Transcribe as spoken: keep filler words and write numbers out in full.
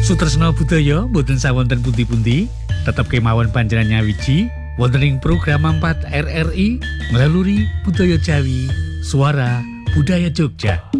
Sutresna budaya boten sawonten pundi-pundi, tetep kemawon panjenengan nyawiji wonten ing program empat R R I melalui budaya Jawi, suara budaya Jogja.